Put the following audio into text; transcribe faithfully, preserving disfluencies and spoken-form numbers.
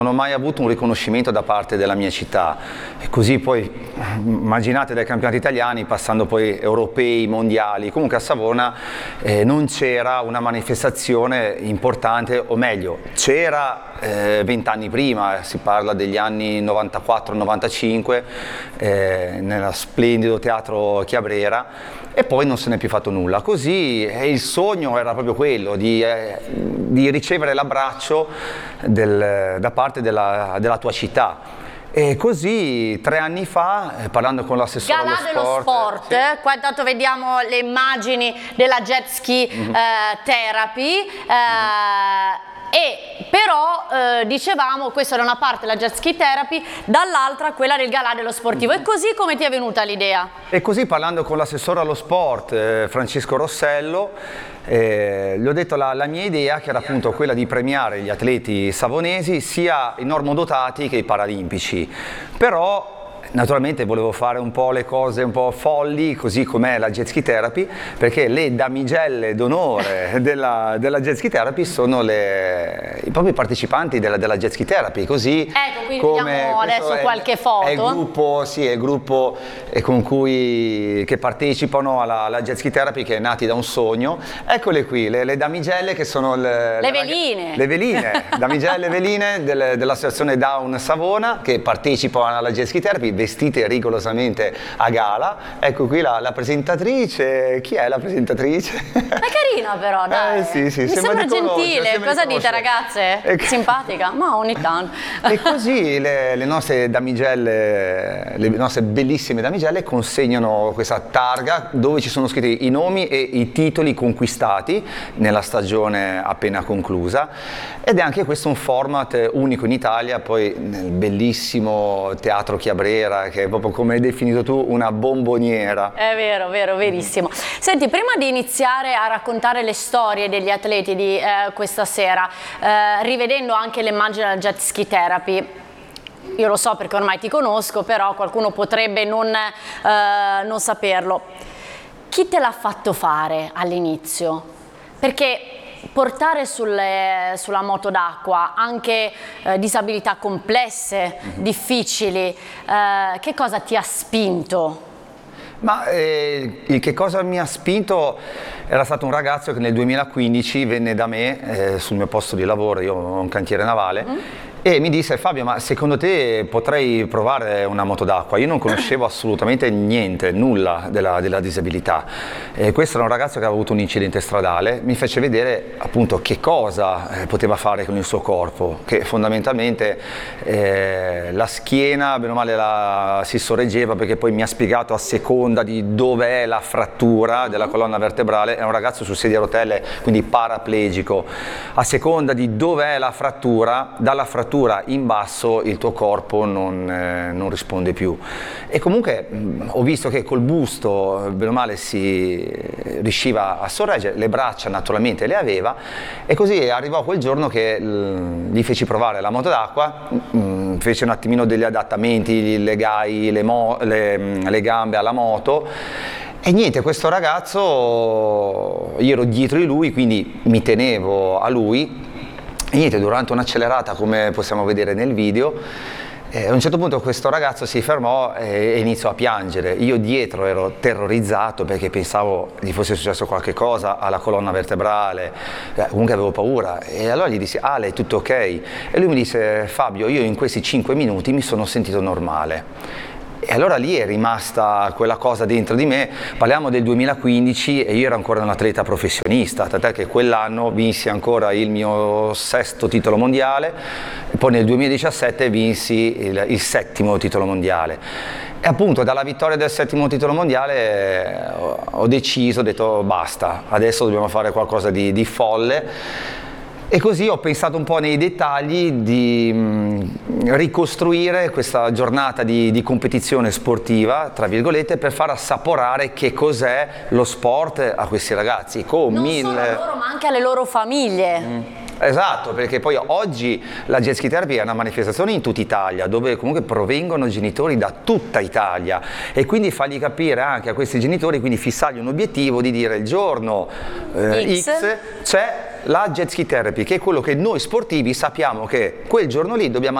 Non ho mai avuto un riconoscimento da parte della mia città, e così poi immaginate dai campionati italiani passando poi europei, mondiali. Comunque a Savona eh, non c'era una manifestazione importante, o meglio c'era vent'anni prima, si parla degli anni novantaquattro novantacinque, eh, nel splendido teatro Chiabrera, e poi non se n'è più fatto nulla. Così eh, il sogno era proprio quello di, eh, di ricevere l'abbraccio del, da parte della, della tua città. E così tre anni fa, eh, parlando con l'assessore allo sport, dello sport, sì. eh, qua intanto vediamo le immagini della jet ski mm-hmm. eh, therapy, eh, mm-hmm. E però eh, dicevamo, questa da una parte la jet ski therapy, dall'altra quella del galà dello sportivo. E così come ti è venuta l'idea? E così, parlando con l'assessore allo sport eh, Francesco Rossello, eh, gli ho detto la, la mia idea, che era appunto quella di premiare gli atleti savonesi, sia i normodotati che i paralimpici. Però naturalmente volevo fare un po' le cose un po' folli, così com'è la jet ski therapy, perché le damigelle d'onore della, della jet ski therapy sono le, i propri partecipanti della, della jet ski therapy. Così, ecco, quindi vediamo adesso è, qualche foto. È il gruppo, sì, è il gruppo con cui, che partecipano alla, alla jet ski therapy, che è nati da un sogno. Eccole qui, le, le damigelle che sono le, le veline. Le veline, damigelle veline del, dell'associazione Down Savona, che partecipano alla jet ski therapy, vestite rigorosamente a gala. Ecco qui la, la presentatrice. Chi è la presentatrice? È carina però, dai. Eh, sì, sì, mi sembra, sembra gentile. sembra cosa dite, ragazze? E simpatica? Ma ogni tanto. E così le, le nostre damigelle, le nostre bellissime damigelle consegnano questa targa dove ci sono scritti i nomi e i titoli conquistati nella stagione appena conclusa, ed è anche questo un format unico in Italia, poi nel bellissimo teatro Chiabrera, che è proprio, come hai definito tu, una bomboniera. È vero, vero, verissimo. Senti, prima di iniziare a raccontare le storie degli atleti di eh, questa sera, eh, rivedendo anche l'immagine della jet ski therapy, io lo so perché ormai ti conosco, però qualcuno potrebbe non, eh, non saperlo. Chi te l'ha fatto fare all'inizio? Perché portare sulle, sulla moto d'acqua anche eh, disabilità complesse, mm-hmm. difficili, eh, che cosa ti ha spinto? Ma eh, il che cosa mi ha spinto era stato un ragazzo che nel duemilaquindici venne da me eh, sul mio posto di lavoro, io ho un cantiere navale, mm. e mi disse: Fabio, ma secondo te potrei provare una moto d'acqua? Io non conoscevo assolutamente niente, nulla della, della disabilità. E questo era un ragazzo che aveva avuto un incidente stradale, mi fece vedere appunto che cosa eh, poteva fare con il suo corpo, che fondamentalmente eh, la schiena bene o male la, si sorreggeva, perché poi mi ha spiegato a seconda di dove è la frattura della colonna vertebrale. È un ragazzo su sedia a rotelle, quindi paraplegico. A seconda di dove è la frattura, dalla frattura in basso il tuo corpo non, eh, non risponde più. E comunque mh, ho visto che col busto bene o male si riusciva a sorreggere, le braccia naturalmente le aveva, e così arrivò quel giorno che l, gli feci provare la moto d'acqua, fece un attimino degli adattamenti, gli legai le, mo, le, le gambe alla moto. E niente, questo ragazzo, io ero dietro di lui, quindi mi tenevo a lui, e niente, durante un'accelerata, come possiamo vedere nel video, eh, a un certo punto questo ragazzo si fermò e, e iniziò a piangere. Io dietro ero terrorizzato perché pensavo gli fosse successo qualche cosa alla colonna vertebrale, eh, comunque avevo paura. E allora gli dissi: Ale, è tutto ok? E lui mi disse: Fabio, io in questi cinque minuti mi sono sentito normale. E allora lì è rimasta quella cosa dentro di me. Parliamo del duemilaquindici e io ero ancora un atleta professionista, tant'è che quell'anno vinsi ancora il mio sesto titolo mondiale, e poi nel duemiladiciassette vinsi il, il settimo titolo mondiale. E appunto dalla vittoria del settimo titolo mondiale ho, ho deciso, ho detto basta, adesso dobbiamo fare qualcosa di, di folle. E così ho pensato un po' nei dettagli di mh, ricostruire questa giornata di, di competizione sportiva, tra virgolette, per far assaporare che cos'è lo sport a questi ragazzi. Con non mille... solo a loro, ma anche alle loro famiglie. Mm. Esatto, perché poi oggi la jet ski therapy è una manifestazione in tutta Italia, dove comunque provengono genitori da tutta Italia, e quindi fargli capire anche a questi genitori, quindi fissargli un obiettivo di dire il giorno eh, X, X c'è la jet ski therapy, che è quello che noi sportivi sappiamo che quel giorno lì dobbiamo